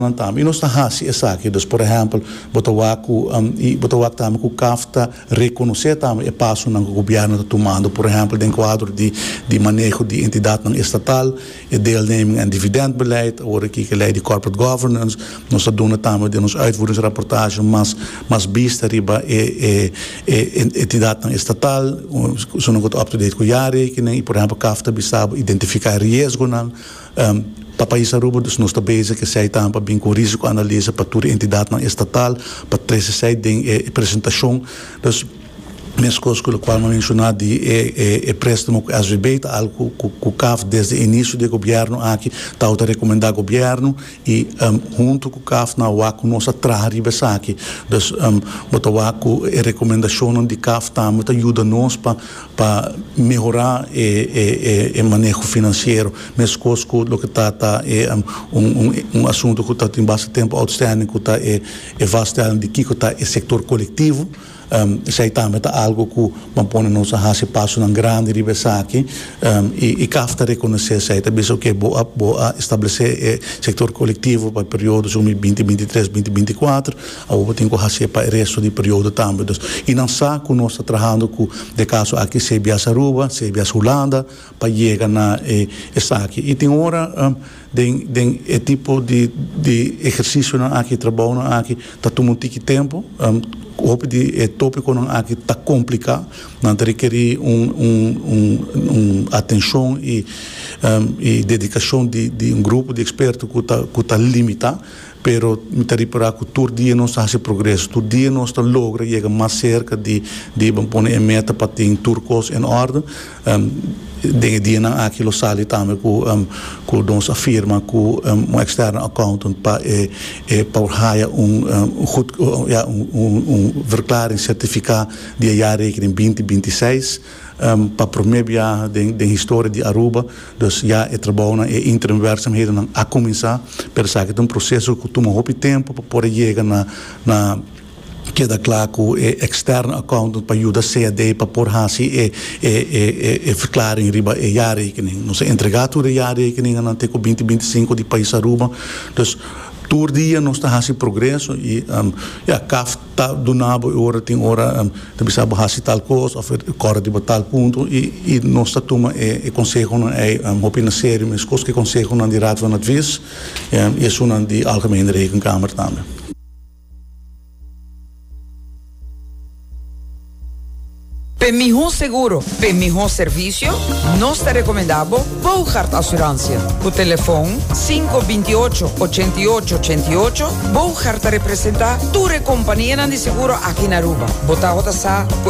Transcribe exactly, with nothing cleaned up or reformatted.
E nós estamos essa aqui, por exemplo, botawaku um, e botawaku também que o C A F está reconhecer também o passo que o governo está tomando, por exemplo, em quadro de de manejo de entidade não estatal, e deelneming en dividendbeleid, ou aqui que lei de corporate governance, nós estamos também de nos uitvoeringsrapportage, mas mas vista riba e e entidade não estatal, se não up to date com jaarrekening, e por exemplo, C A F está sabe identificar risco não um, para país Aruba, dus nós estamos bezig que zij dan para bem com risco-analise para toda entidade não estatal, para trazer zij ding e apresentação, dus mesmo coisa que o qual mencionado de é é préstamo às vezes algo que o C A F desde o início do governo aqui está a recomendar ao governo e um, junto com o C A F na waku nossa trari aqui, dus um, bota waku a recomendação de C A F também ajuda nós para para melhorar o o manejo financeiro, mesmo coisa que o que está tá é um, um um assunto que está tem bastante tempo outstanding que está é é vastando de que está é setor coletivo. Um, zij também está algo que vamos nos a passo num grande ribesaki um, e e C A F está reconhecer zij também o que boa boa estabelecer o setor coletivo para o período dois mil e vinte, vinte e três, dois mil e vinte e quatro, a tem que fazer para o resto do período também. E não só que nós está trabalhando com de caso aqui C B S Aruba, C B S Holanda para chegar na essa aqui. E tem hora um, den den é tipo de de exercício na aqui trabalho na aqui está tomando muito tempo. Um, o de tópico não aqui está complicado, não requer um um um, um atenção e um, e dedicação de de um grupo de expertos que está que está limitado. Pero me taripara que todo dia nós faz progresso, todo dia nós está logra chegar mais cerca de de vamos pôr em meta para ter turcos em ordem. Um, de dia na aquilo sali também com um, com nossa firma com um, um externo accountant para é é para um um goed ja um um um verklaring certificaat de jaarrekening vinte vinte e seis um, para primeiro jaar de de história de Aruba, dus ja é trabalho na é interim werkzaamheden a começar, per se que é um processo que toma muito tempo para poder chegar na na queda claro que o externo accountant para ajudar a C A D para pôr assim e e e verklaring riba e jaarrekening. Nós entregar toda a jaarrekening na até com vinte vinte e cinco de país Aruba. Dus todo dia nós está fazendo progresso e um, ja, C A F está do nabo hora tem hora um, também sabe fazer tal coisa ou corre de tal ponto e e nós está toma e, e conselho não é um opinião séria, mas coisa que conselho não de raad van advies e isso não de algemene rekenkamer também. Para melhor seguro, para melhor serviço, nós te recomendamos Bouchard Assurância. O telefone cinco dois oito, oito oito oito oito. Bouchard representa toda a companhia de seguro aqui na Aruba. Bota a sa